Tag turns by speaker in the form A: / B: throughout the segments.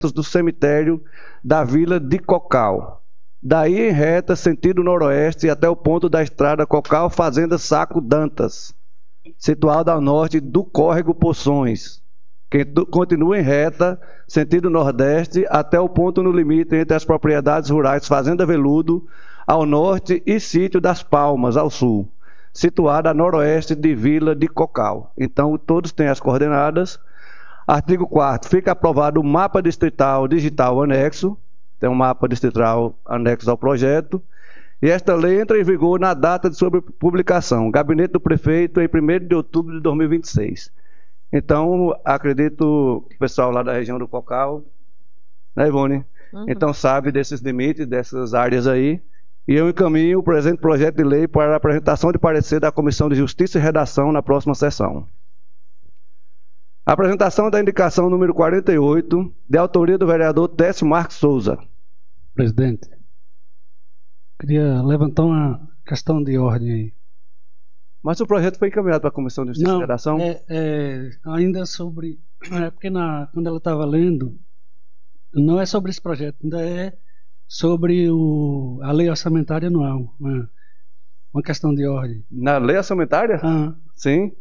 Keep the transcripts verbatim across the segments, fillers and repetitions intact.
A: do cemitério da vila de Cocal. Daí em reta, sentido noroeste, até o ponto da estrada Cocal, Fazenda Saco Dantas, situada ao norte do córrego Poções, que continua em reta, sentido nordeste, até o ponto no limite entre as propriedades rurais Fazenda Veludo, ao norte, e Sítio das Palmas, ao sul, situada a noroeste de Vila de Cocal. Então, todos têm as coordenadas. Artigo quarto. Fica aprovado o mapa distrital digital anexo, tem um mapa distrital anexo ao projeto, e esta lei entra em vigor na data de sua publicação, gabinete do prefeito, em primeiro de outubro de dois mil e vinte e seis. Então, acredito que o pessoal lá da região do Cocal, né, Ivone? Uhum. Então, sabe desses limites, dessas áreas aí, e eu encaminho o presente projeto de lei para a apresentação de parecer da Comissão de Justiça e Redação na próxima sessão. Apresentação da indicação número quarenta e oito, de autoria do vereador Técio Marques Souza.
B: Presidente, queria levantar uma questão de ordem aí.
A: Mas o projeto foi encaminhado para a Comissão de Justiça
B: Não,
A: e Redação?
B: É, é, ainda sobre... É porque na, quando ela estava lendo, não é sobre esse projeto, ainda é sobre o, a lei orçamentária anual. Uma, uma questão de ordem.
A: Na lei orçamentária?
B: Ah.
A: Sim.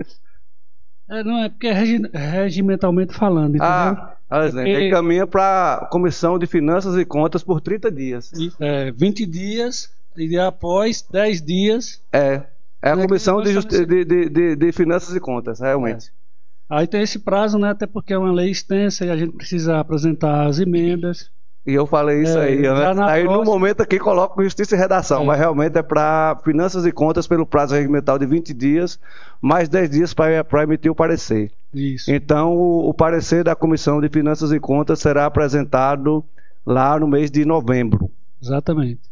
B: É, não, é porque é regi regimentalmente falando, entendeu?
A: Ah, por exemplo, é, encaminha para a Comissão de Finanças e Contas por trinta dias.
B: É, vinte dias, e após dez dias...
A: É, é a
B: é
A: Comissão de, de, de, de, de Finanças e Contas, realmente.
B: É. Aí tem esse prazo, né? Até porque é uma lei extensa e a gente precisa apresentar as emendas.
A: E eu falei isso é, aí, né? Aí próxima... no momento aqui coloco Justiça e Redação, é. Mas realmente é para Finanças e Contas pelo prazo regimental de vinte dias, mais dez dias para emitir o parecer.
B: Isso.
A: Então o, o parecer da Comissão de Finanças e Contas será apresentado lá no mês de novembro.
B: Exatamente.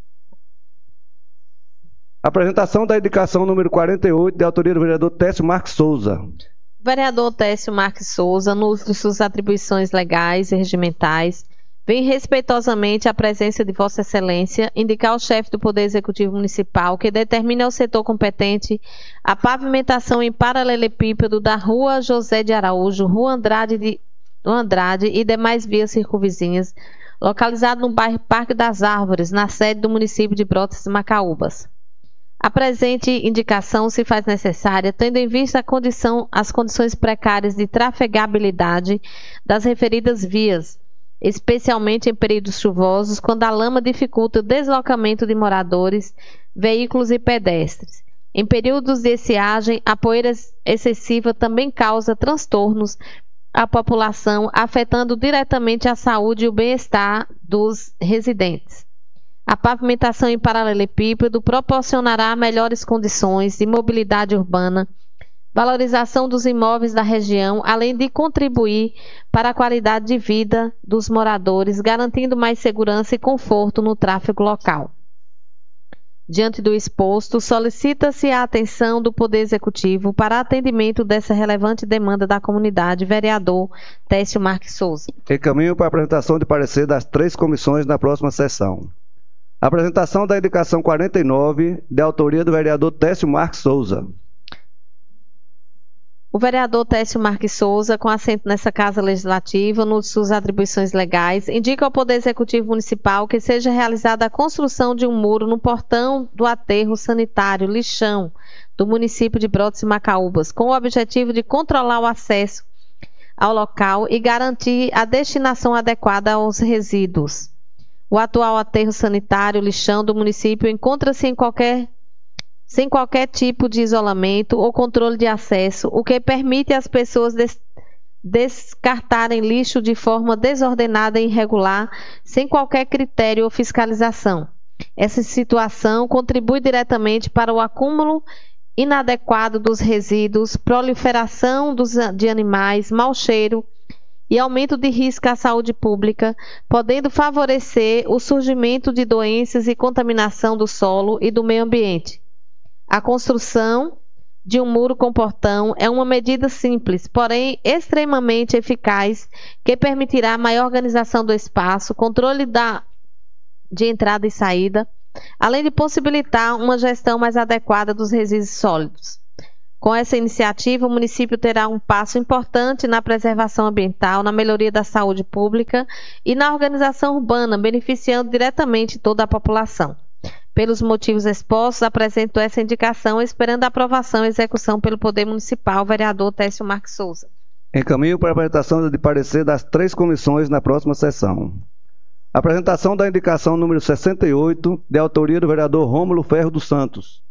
A: Apresentação da indicação número quarenta e oito, de autoria do vereador Técio Marques Souza.
C: O vereador Técio Marques Souza, no uso de suas atribuições legais e regimentais, vem respeitosamente à presença de Vossa Excelência indicar ao chefe do Poder Executivo Municipal que determine ao setor competente a pavimentação em paralelepípedo da Rua José de Araújo, Rua Andrade, de, Andrade e demais vias circunvizinhas, localizado no bairro Parque das Árvores, na sede do município de Brotas e Macaúbas. A presente indicação se faz necessária tendo em vista a condição, as condições precárias de trafegabilidade das referidas vias, especialmente em períodos chuvosos, quando a lama dificulta o deslocamento de moradores, veículos e pedestres. Em períodos de estiagem, a poeira excessiva também causa transtornos à população, afetando diretamente a saúde e o bem-estar dos residentes. A pavimentação em paralelepípedo proporcionará melhores condições de mobilidade urbana, valorização dos imóveis da região, além de contribuir para a qualidade de vida dos moradores, garantindo mais segurança e conforto no tráfego local. Diante do exposto, solicita-se a atenção do Poder Executivo para atendimento dessa relevante demanda da comunidade. Vereador Técio Marques Souza.
A: Encaminho para a apresentação de parecer das três comissões na próxima sessão. Apresentação da indicação quarenta e nove, de autoria do vereador Técio Marques Souza.
C: O vereador Técio Marques Souza, com assento nessa Casa Legislativa, nas suas atribuições legais, indica ao Poder Executivo Municipal que seja realizada a construção de um muro no portão do aterro sanitário Lixão, do município de Brotas e Macaúbas, com o objetivo de controlar o acesso ao local e garantir a destinação adequada aos resíduos. O atual aterro sanitário Lixão do município encontra-se em qualquer sem qualquer tipo de isolamento ou controle de acesso, o que permite às pessoas des descartarem lixo de forma desordenada e irregular, sem qualquer critério ou fiscalização. Essa situação contribui diretamente para o acúmulo inadequado dos resíduos, proliferação dos, de animais, mau cheiro e aumento de risco à saúde pública, podendo favorecer o surgimento de doenças e contaminação do solo e do meio ambiente. A construção de um muro com portão é uma medida simples, porém extremamente eficaz, que permitirá maior organização do espaço, controle da, de entrada e saída, além de possibilitar uma gestão mais adequada dos resíduos sólidos. Com essa iniciativa, o município terá um passo importante na preservação ambiental, na melhoria da saúde pública e na organização urbana, beneficiando diretamente toda a população. Pelos motivos expostos, apresento essa indicação, esperando a aprovação e execução pelo Poder Municipal, vereador Técio Marques Souza.
A: Encaminho para a apresentação de parecer das três comissões na próxima sessão. Apresentação da indicação número sessenta e oito, de autoria do vereador Rômulo Ferro dos Santos.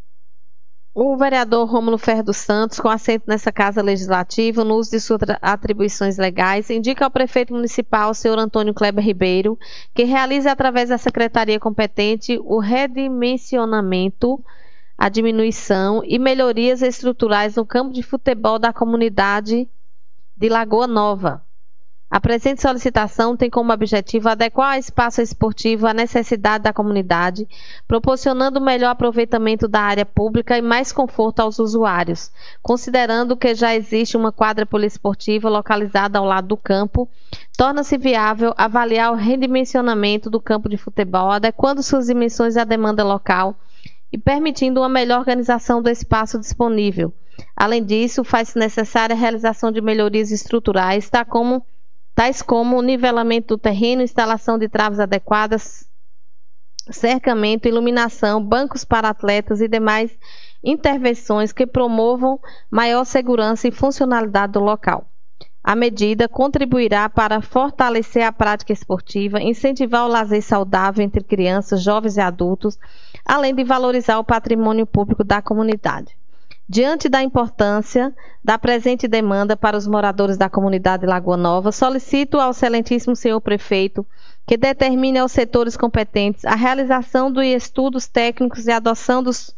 C: O vereador Rômulo Ferro dos Santos, com assento nessa Casa Legislativa, no uso de suas atribuições legais, indica ao prefeito municipal, senhor Antônio Kleber Ribeiro, que realize através da secretaria competente o redimensionamento, a diminuição e melhorias estruturais no campo de futebol da comunidade de Lagoa Nova. A presente solicitação tem como objetivo adequar o espaço esportivo à necessidade da comunidade, proporcionando melhor aproveitamento da área pública e mais conforto aos usuários. Considerando que já existe uma quadra poliesportiva localizada ao lado do campo, torna-se viável avaliar o redimensionamento do campo de futebol, adequando suas dimensões à demanda local e permitindo uma melhor organização do espaço disponível. Além disso, faz-se necessária a realização de melhorias estruturais, tá como tais como o nivelamento do terreno, instalação de traves adequadas, cercamento, iluminação, bancos para atletas e demais intervenções que promovam maior segurança e funcionalidade do local. A medida contribuirá para fortalecer a prática esportiva, incentivar o lazer saudável entre crianças, jovens e adultos, além de valorizar o patrimônio público da comunidade. Diante da importância da presente demanda para os moradores da comunidade de Lagoa Nova, solicito ao excelentíssimo senhor prefeito que determine aos setores competentes a realização de estudos técnicos e a adoção dos,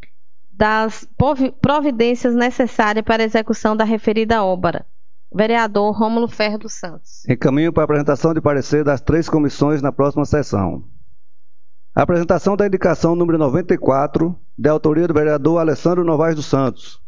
C: das providências necessárias para a execução da referida obra. Vereador Rômulo Ferro dos Santos.
A: Encaminho para a apresentação de parecer das três comissões na próxima sessão. A apresentação da indicação número noventa e quatro, de autoria do vereador Alessandro Novaes dos Santos.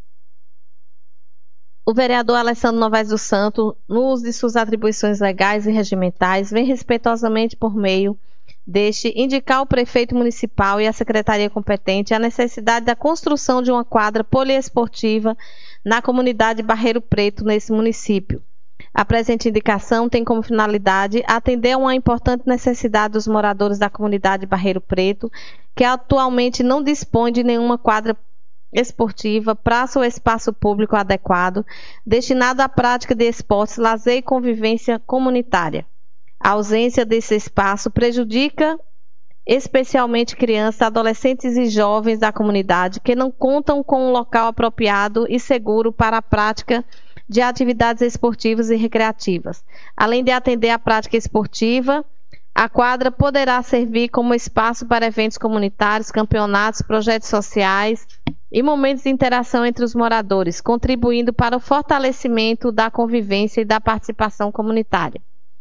C: O vereador Alessandro Novaes dos Santos, no uso de suas atribuições legais e regimentais, vem respeitosamente por meio deste indicar ao prefeito municipal e à secretaria competente a necessidade da construção de uma quadra poliesportiva na comunidade Barreiro Preto, nesse município. A presente indicação tem como finalidade atender a uma importante necessidade dos moradores da comunidade Barreiro Preto, que atualmente não dispõe de nenhuma quadra esportiva, praça ou espaço público adequado, destinado à prática de esportes, lazer e convivência comunitária. A ausência desse espaço prejudica especialmente crianças, adolescentes e jovens da comunidade que não contam com um local apropriado e seguro para a prática de atividades esportivas e recreativas. Além de atender à prática esportiva, a quadra poderá servir como espaço para eventos comunitários, campeonatos, projetos sociais e momentos de interação entre os moradores, contribuindo para o fortalecimento da convivência e da participação comunitária.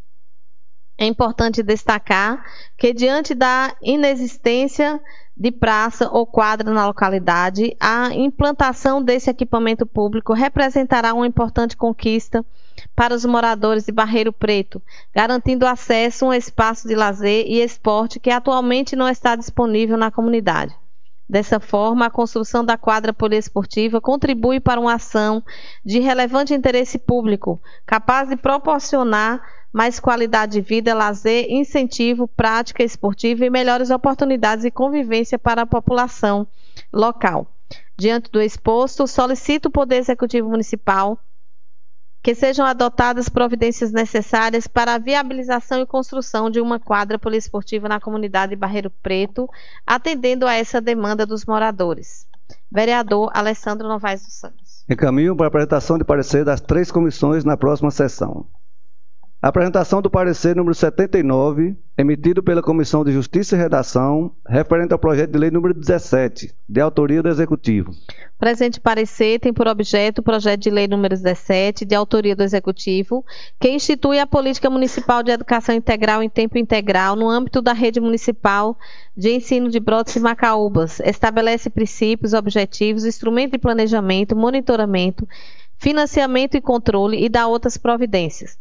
C: É importante destacar que, diante da inexistência de praça ou quadra na localidade, a implantação desse equipamento público representará uma importante conquista para os moradores de Barreiro Preto, garantindo acesso a um espaço de lazer e esporte que atualmente não está disponível na comunidade. Dessa forma, a construção da quadra poliesportiva contribui para uma ação de relevante interesse público, capaz de proporcionar mais qualidade de vida, lazer, incentivo, prática esportiva e melhores oportunidades de convivência para a população local. Diante do exposto, solicito o Poder Executivo Municipal que sejam adotadas providências necessárias para a viabilização e construção de uma quadra poliesportiva na comunidade de Barreiro Preto, atendendo a essa demanda dos moradores. Vereador Alessandro Novaes dos Santos.
A: Encaminho para a apresentação de parecer das três comissões na próxima sessão. A apresentação do parecer número setenta e nove, emitido pela Comissão de Justiça e Redação, referente ao projeto de lei número dezessete, de autoria do Executivo.
C: O presente parecer tem por objeto o projeto de lei número dezessete, de autoria do Executivo, que institui a Política Municipal de Educação Integral em Tempo Integral no âmbito da rede municipal de ensino de Brotas e Macaúbas, estabelece princípios, objetivos, instrumentos de planejamento, monitoramento, financiamento e controle e dá outras providências.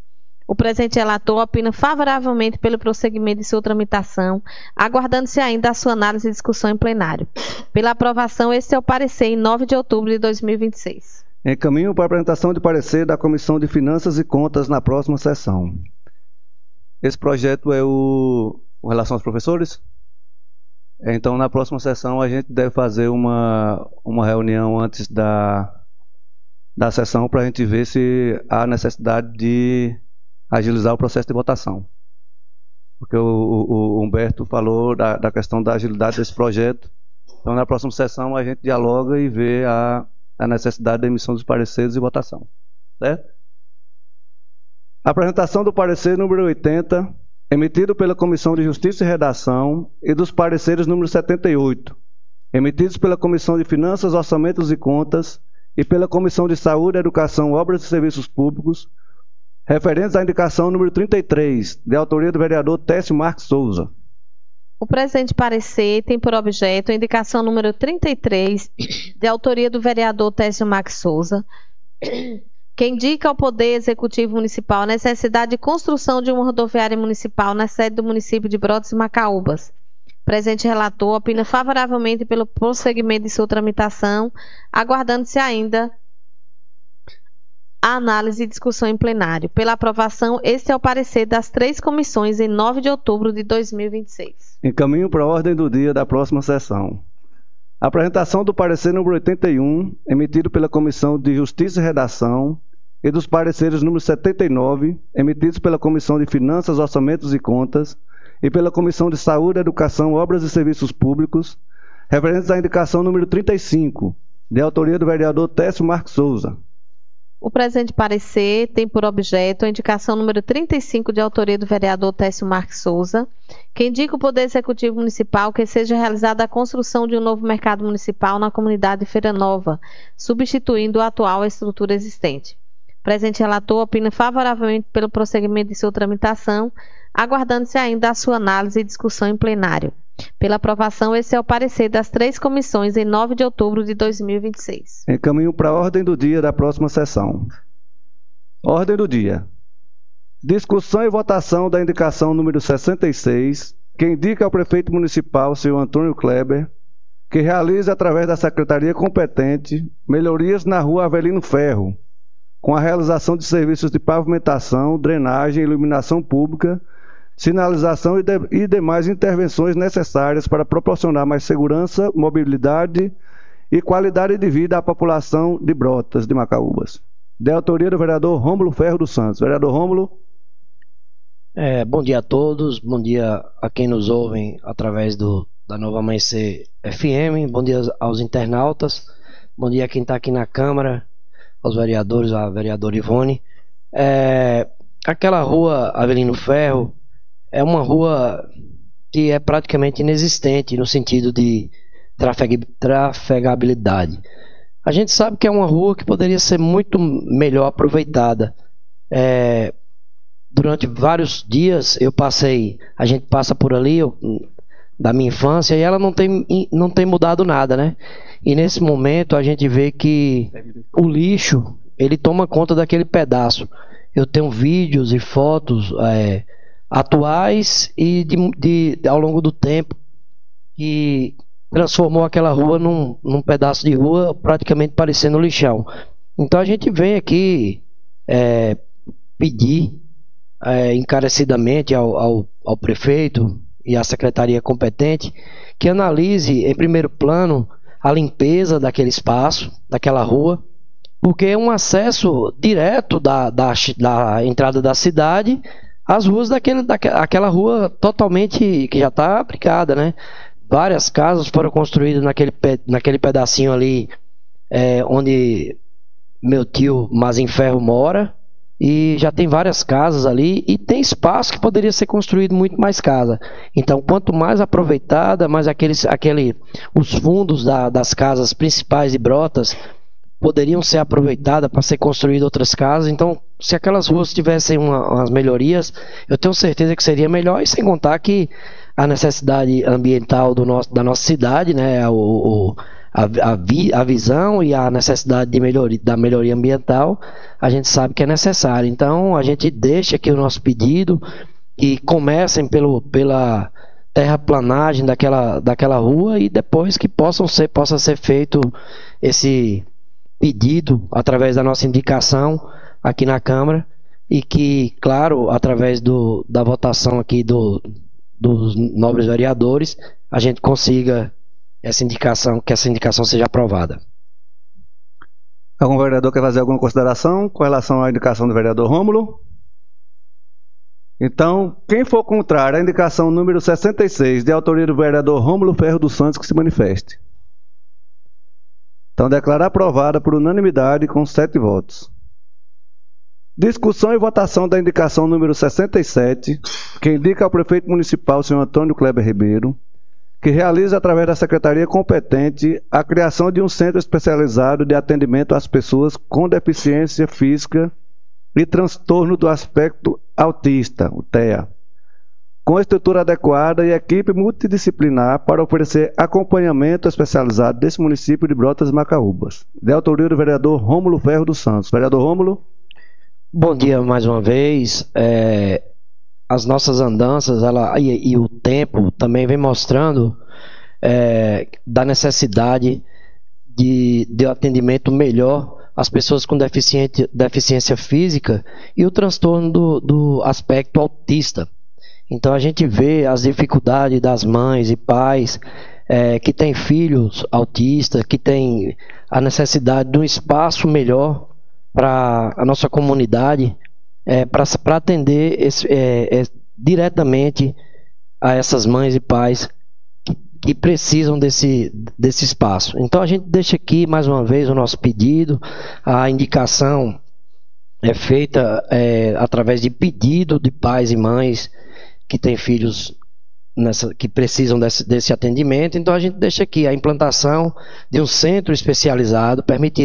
C: O presente relator opina favoravelmente pelo prosseguimento de sua tramitação, aguardando-se ainda a sua análise e discussão em plenário. Pela aprovação, este é o parecer em nove de outubro de dois mil e vinte e seis.
A: Encaminho para a apresentação de parecer da Comissão de Finanças e Contas na próxima sessão. Esse projeto é o com relação aos professores? Então, na próxima sessão, a gente deve fazer uma, uma reunião antes da, da sessão para a gente ver se há necessidade de agilizar o processo de votação. Porque o, o, o Humberto falou da, da questão da agilidade desse projeto. Então, na próxima sessão, a gente dialoga e vê a, a necessidade da emissão dos pareceres e votação. Certo? Apresentação do parecer número oitenta, emitido pela Comissão de Justiça e Redação, e dos pareceres número setenta e oito, emitidos pela Comissão de Finanças, Orçamentos e Contas e pela Comissão de Saúde, Educação, Obras e Serviços Públicos, referentes à indicação número trinta e três, de autoria do vereador Técio Marques Souza.
C: O presente parecer tem por objeto a indicação número trinta e três, de autoria do vereador Técio Marques Souza, que indica ao Poder Executivo Municipal a necessidade de construção de uma rodoviária municipal na sede do município de Brotas e Macaúbas. Presente relator opina favoravelmente pelo prosseguimento de sua tramitação, aguardando-se ainda a análise e discussão em plenário. Pela aprovação, este é o parecer das três comissões em nove de outubro de dois mil e vinte e seis.
A: Encaminho para a ordem do dia da próxima sessão. Apresentação do parecer número oitenta e um, emitido pela Comissão de Justiça e Redação, e dos pareceres número setenta e nove, emitidos pela Comissão de Finanças, Orçamentos e Contas, e pela Comissão de Saúde, Educação, Obras e Serviços Públicos, referentes à indicação número trinta e cinco, de autoria do vereador Técio Marques Souza.
C: O presente parecer tem por objeto a indicação número trinta e cinco de autoria do vereador Técio Marques Souza, que indica o Poder Executivo Municipal que seja realizada a construção de um novo mercado municipal na comunidade de Feira Nova, substituindo a atual estrutura existente. O presente relator opina favoravelmente pelo prosseguimento de sua tramitação, aguardando-se ainda a sua análise e discussão em plenário. Pela aprovação, esse é o parecer das três comissões em nove de outubro de dois mil e vinte e seis.
A: Encaminho para a ordem do dia da próxima sessão. Ordem do dia. Discussão e votação da indicação número sessenta e seis, que indica ao prefeito municipal, senhor Antônio Kleber, que realize, através da secretaria competente, melhorias na rua Avelino Ferro, com a realização de serviços de pavimentação, drenagem, iluminação pública, sinalização e, de, e demais intervenções necessárias para proporcionar mais segurança, mobilidade e qualidade de vida à população de Brotas de Macaúbas. De autoria do vereador Rômulo Ferro dos Santos. Vereador Rômulo.
D: É, bom dia a todos, bom dia a quem nos ouve através do, da Nova Amanhecer F M, bom dia aos internautas, bom dia a quem está aqui na Câmara, aos vereadores, a vereadora Ivone. É, aquela rua Avelino Ferro é uma rua que é praticamente inexistente no sentido de trafeg, trafegabilidade. A gente sabe que é uma rua que poderia ser muito melhor aproveitada. É, durante vários dias eu passei, a gente passa por ali eu, da minha infância e ela não tem, não tem mudado nada, né? E nesse momento a gente vê que o lixo, ele toma conta daquele pedaço. Eu tenho vídeos e fotos é, atuais e de, de, ao longo do tempo que transformou aquela rua num, num pedaço de rua praticamente parecendo um lixão. Então a gente vem aqui é, pedir é, encarecidamente ao, ao, ao prefeito e à secretaria competente que analise em primeiro plano a limpeza daquele espaço, daquela rua, porque é um acesso direto da, da, da entrada da cidade às ruas daquele, daquela rua totalmente que já está aplicada, né? Várias casas foram construídas naquele, naquele pedacinho ali é, onde meu tio Mazin Ferro mora, e já tem várias casas ali e tem espaço que poderia ser construído muito mais casa. Então, quanto mais aproveitada, mais aqueles, aquele, os fundos da, das casas principais de Brotas poderiam ser aproveitadas para ser construídas outras casas. Então, se aquelas ruas tivessem uma, umas melhorias, eu tenho certeza que seria melhor, e sem contar que a necessidade ambiental do nosso, da nossa cidade, né, o, o, a, a, vi, a visão e a necessidade de melhoria, da melhoria ambiental, a gente sabe que é necessário. Então, a gente deixa aqui o nosso pedido que comecem pelo, pela terraplanagem daquela, daquela rua e depois que possam ser, possa ser feito esse pedido através da nossa indicação aqui na Câmara e que, claro, através do, da votação aqui do, dos nobres vereadores, a gente consiga essa indicação, que essa indicação seja aprovada.
A: Algum vereador quer fazer alguma consideração com relação à indicação do vereador Rômulo? Então, quem for contrário à indicação número sessenta e seis, de autoria do vereador Rômulo Ferro dos Santos, que se manifeste. Então, declarar aprovada por unanimidade com sete votos. Discussão e votação da indicação número sessenta e sete, que indica ao prefeito municipal, senhor Antônio Kleber Ribeiro, que realiza através da secretaria competente a criação de um centro especializado de atendimento às pessoas com deficiência física e transtorno do aspecto autista, o T E A, com estrutura adequada e equipe multidisciplinar para oferecer acompanhamento especializado desse município de Brotas Macaúbas. De autoria do vereador Rômulo Ferro dos Santos. Vereador Rômulo.
D: Bom dia mais uma vez. É, as nossas andanças ela, e, e o tempo também vem mostrando é, da necessidade de, de atendimento melhor às pessoas com deficiência física e o transtorno do, do aspecto autista. Então a gente vê as dificuldades das mães e pais é, que têm filhos autistas, que têm a necessidade de um espaço melhor para a nossa comunidade, é, para atender esse, é, é, diretamente a essas mães e pais que, que precisam desse, desse espaço. Então a gente deixa aqui mais uma vez o nosso pedido, a indicação é feita é, através de pedido de pais e mães que têm filhos nessa, que precisam desse, desse atendimento. Então a gente deixa aqui a implantação de um centro especializado, permitindo